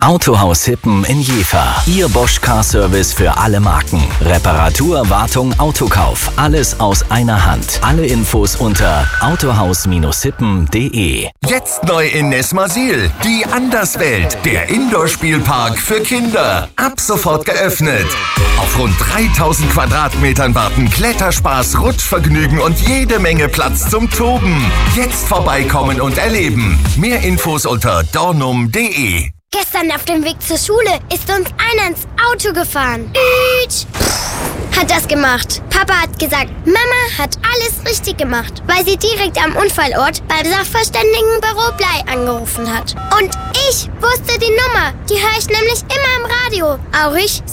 Autohaus Hippen in Jever. Ihr Bosch Car Service für alle Marken. Reparatur, Wartung, Autokauf. Alles aus einer Hand. Alle Infos unter autohaus-hippen.de. Jetzt neu in Nesmasil. Die Anderswelt. Der Indoor-Spielpark für Kinder. Ab sofort geöffnet. Auf rund 3000 Quadratmetern warten Kletterspaß, Rutschvergnügen und jede Menge Platz zum Toben. Jetzt vorbeikommen und erleben. Mehr Infos unter dornum.de. Gestern auf dem Weg zur Schule ist uns einer ins Auto gefahren. Hat das gemacht. Papa hat gesagt, Mama hat alles richtig gemacht, weil sie direkt am Unfallort beim Sachverständigenbüro Blei angerufen hat. Und ich wusste die Nummer. Die höre ich nämlich immer im Radio. Aurich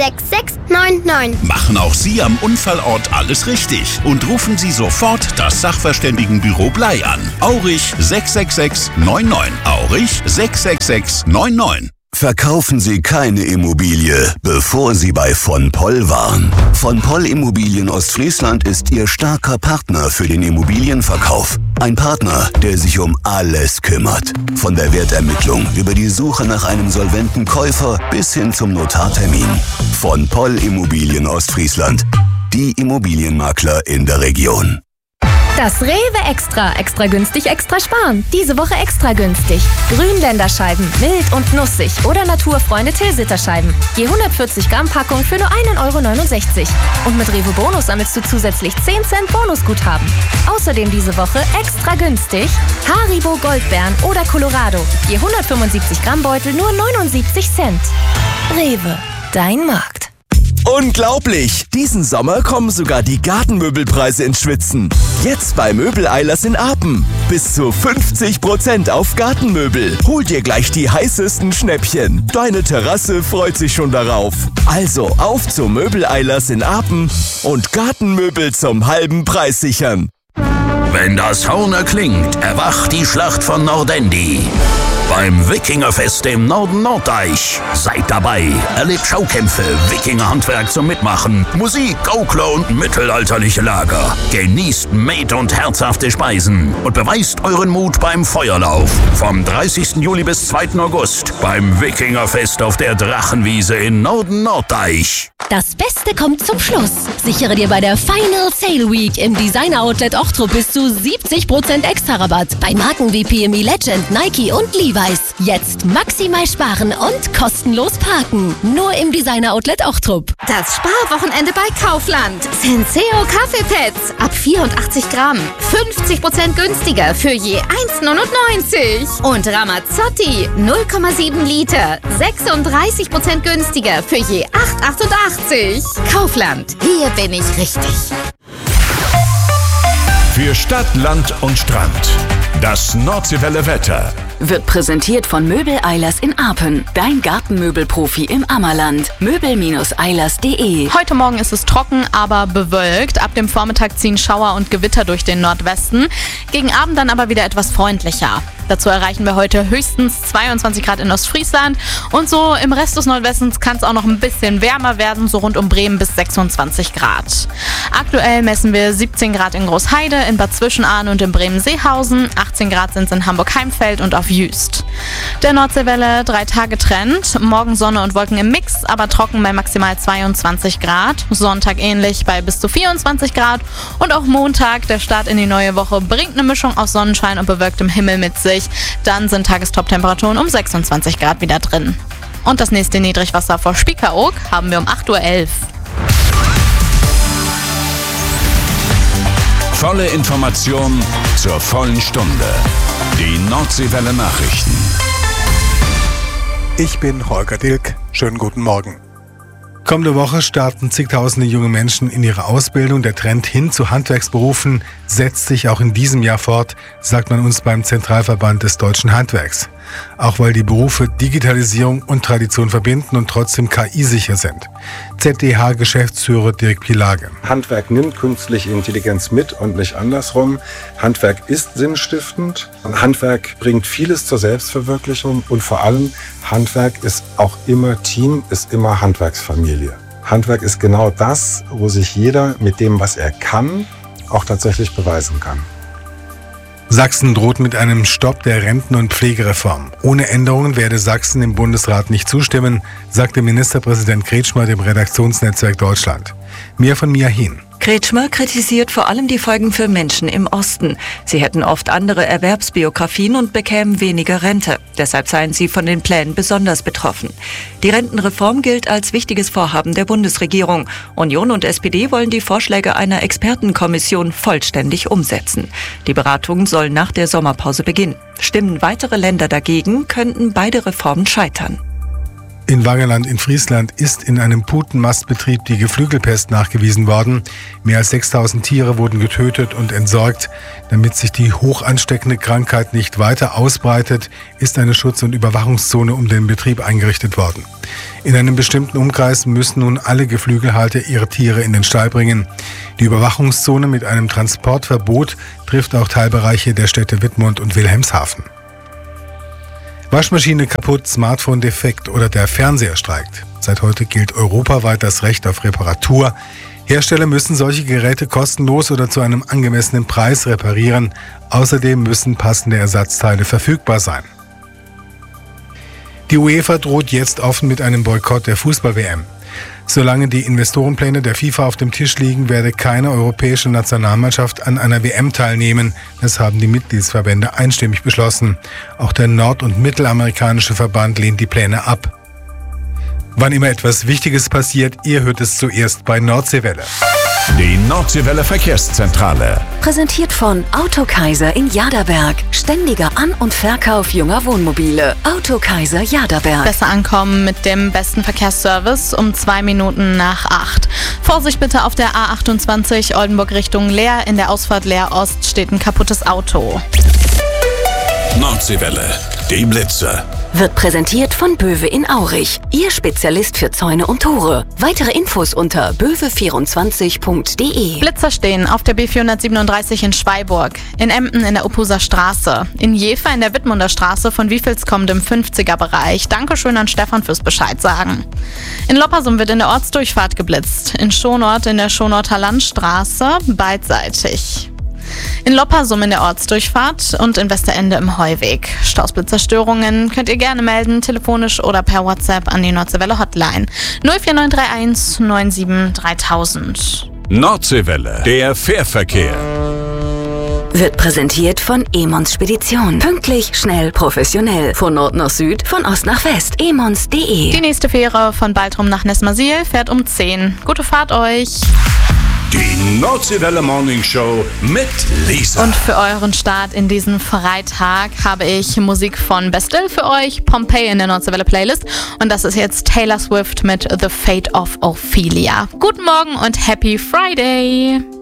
66699. Machen auch Sie am Unfallort alles richtig und rufen Sie sofort das Sachverständigenbüro Blei an. Aurich 66699. Aurich 66699. Verkaufen Sie keine Immobilie, bevor Sie bei von Poll waren. Von Poll Immobilien Ostfriesland ist Ihr starker Partner für den Immobilienverkauf. Ein Partner, der sich um alles kümmert. Von der Wertermittlung über die Suche nach einem solventen Käufer bis hin zum Notartermin. Von Poll Immobilien Ostfriesland. Die Immobilienmakler in der Region. Das Rewe Extra. Extra günstig, extra sparen. Diese Woche extra günstig. Grünländerscheiben, mild und nussig oder Naturfreunde Tilsiterscheiben. Je 140 Gramm Packung für nur 1,69 €. Und mit Rewe Bonus sammelst du zusätzlich 10 Cent Bonusguthaben. Außerdem diese Woche extra günstig Haribo Goldbeeren oder Colorado. Je 175 Gramm Beutel nur 79 Cent. Rewe, dein Markt. Unglaublich! Diesen Sommer kommen sogar die Gartenmöbelpreise ins Schwitzen. Jetzt bei Möbel-Eilers in Apen. Bis zu 50% auf Gartenmöbel. Hol dir gleich die heißesten Schnäppchen. Deine Terrasse freut sich schon darauf. Also auf zu Möbel-Eilers in Apen und Gartenmöbel zum halben Preis sichern. Wenn das Horn erklingt, erwacht die Schlacht von Nordendi. Beim Wikingerfest im Norden Norddeich. Seid dabei, erlebt Schaukämpfe, Wikingerhandwerk zum Mitmachen, Musik, Gaukler und mittelalterliche Lager. Genießt Met- und herzhafte Speisen und beweist euren Mut beim Feuerlauf. Vom 30. Juli bis 2. August beim Wikingerfest auf der Drachenwiese in Norden Norddeich. Das Beste kommt zum Schluss. Sichere dir bei der Final Sale Week im Designer Outlet Ochtrup bis zu 70% Extra-Rabatt bei Marken wie PME Legend, Nike und Levi's. Jetzt maximal sparen und kostenlos parken. Nur im Designer Outlet Ochtrup. Das Sparwochenende bei Kaufland. Senseo Kaffeepads ab 84 Gramm. 50% günstiger für je 1,99. Und Ramazzotti 0,7 Liter. 36% günstiger für je 8,88. Kaufland. Hier bin ich richtig. Für Stadt, Land und Strand. Das Nordseewelle Wetter. Wird präsentiert von Möbel-Eilers in Apen. Dein Gartenmöbelprofi im Ammerland. Möbel-Eilers.de. Heute Morgen ist es trocken, aber bewölkt. Ab dem Vormittag ziehen Schauer und Gewitter durch den Nordwesten. Gegen Abend dann aber wieder etwas freundlicher. Dazu erreichen wir heute höchstens 22 Grad in Ostfriesland. Und so im Rest des Nordwestens kann es auch noch ein bisschen wärmer werden, so rund um Bremen bis 26 Grad. Aktuell messen wir 17 Grad in Großheide, in Bad Zwischenahn und in Bremen-Seehausen. 18 Grad sind es in Hamburg-Heimfeld und auf Jüst. Der Nordseewelle 3 Tage Trend. Morgen Sonne und Wolken im Mix, aber trocken bei maximal 22 Grad. Sonntag ähnlich bei bis zu 24 Grad. Und auch Montag, der Start in die neue Woche, bringt eine Mischung aus Sonnenschein und bewölktem Himmel mit sich. Dann sind Tagestop-Temperaturen um 26 Grad wieder drin. Und das nächste Niedrigwasser vor Spiekeroog haben wir um 8:11 Uhr. Volle Information zur vollen Stunde. Die Nordseewelle Nachrichten. Ich bin Holger Dilk. Schönen guten Morgen. Kommende Woche starten zigtausende junge Menschen in ihre Ausbildung. Der Trend hin zu Handwerksberufen setzt sich auch in diesem Jahr fort, sagt man uns beim Zentralverband des Deutschen Handwerks. Auch weil die Berufe Digitalisierung und Tradition verbinden und trotzdem KI-sicher sind. ZDH-Geschäftsführer Dirk Pielage. Handwerk nimmt künstliche Intelligenz mit und nicht andersrum. Handwerk ist sinnstiftend. Handwerk bringt vieles zur Selbstverwirklichung und vor allem Handwerk ist auch immer Team, ist immer Handwerksfamilie. Handwerk ist genau das, wo sich jeder mit dem, was er kann, auch tatsächlich beweisen kann. Sachsen droht mit einem Stopp der Renten- und Pflegereform. Ohne Änderungen werde Sachsen im Bundesrat nicht zustimmen, sagte Ministerpräsident Kretschmer dem Redaktionsnetzwerk Deutschland. Mehr von Mia Hien. Kretschmer kritisiert vor allem die Folgen für Menschen im Osten. Sie hätten oft andere Erwerbsbiografien und bekämen weniger Rente. Deshalb seien sie von den Plänen besonders betroffen. Die Rentenreform gilt als wichtiges Vorhaben der Bundesregierung. Union und SPD wollen die Vorschläge einer Expertenkommission vollständig umsetzen. Die Beratungen sollen nach der Sommerpause beginnen. Stimmen weitere Länder dagegen, könnten beide Reformen scheitern. In Wangerland in Friesland ist in einem Putenmastbetrieb die Geflügelpest nachgewiesen worden. Mehr als 6000 Tiere wurden getötet und entsorgt. Damit sich die hoch ansteckende Krankheit nicht weiter ausbreitet, ist eine Schutz- und Überwachungszone um den Betrieb eingerichtet worden. In einem bestimmten Umkreis müssen nun alle Geflügelhalter ihre Tiere in den Stall bringen. Die Überwachungszone mit einem Transportverbot trifft auch Teilbereiche der Städte Wittmund und Wilhelmshaven. Waschmaschine kaputt, Smartphone defekt oder der Fernseher streikt. Seit heute gilt europaweit das Recht auf Reparatur. Hersteller müssen solche Geräte kostenlos oder zu einem angemessenen Preis reparieren. Außerdem müssen passende Ersatzteile verfügbar sein. Die UEFA droht jetzt offen mit einem Boykott der Fußball-WM. Solange die Investorenpläne der FIFA auf dem Tisch liegen, werde keine europäische Nationalmannschaft an einer WM teilnehmen. Das haben die Mitgliedsverbände einstimmig beschlossen. Auch der nord- und mittelamerikanische Verband lehnt die Pläne ab. Wann immer etwas Wichtiges passiert, ihr hört es zuerst bei Nordseewelle. Die Nordseewelle Verkehrszentrale. Präsentiert von Autokaiser in Jaderberg. Ständiger An- und Verkauf junger Wohnmobile. Autokaiser Jaderberg. Besser ankommen mit dem besten Verkehrsservice um 2 Minuten nach 8. Vorsicht bitte auf der A28 Oldenburg Richtung Leer. In der Ausfahrt Leer Ost steht ein kaputtes Auto. Nordseewelle. Die Blitze. Wird präsentiert von Böwe in Aurich. Ihr Spezialist für Zäune und Tore. Weitere Infos unter böwe24.de. Blitzer stehen auf der B437 in Schweiburg, in Emden in der Uphuser Straße, in Jever in der Wittmunder Straße von Wiefelskommend im 50er-Bereich. Dankeschön an Stefan fürs Bescheid sagen. In Loppersum wird in der Ortsdurchfahrt geblitzt. In Schonort in der Schonorter Landstraße beidseitig. In Loppersum in der Ortsdurchfahrt und in Westerende im Heuweg. Stausblitzerstörungen könnt ihr gerne melden, telefonisch oder per WhatsApp an die Nordseewelle Hotline 04931 97 3000. Nordseewelle, der Fährverkehr. Wird präsentiert von Emons Spedition. Pünktlich, schnell, professionell. Von Nord nach Süd, von Ost nach West. emons.de. Die nächste Fähre von Baltrum nach Nesmasil fährt um 10. Gute Fahrt euch! Die Nordseewelle Morning Show mit Lisa. Und für euren Start in diesen Freitag habe ich Musik von Bastille für euch, Pompeii in der Nordseewelle Playlist. Und das ist jetzt Taylor Swift mit The Fate of Ophelia. Guten Morgen und Happy Friday!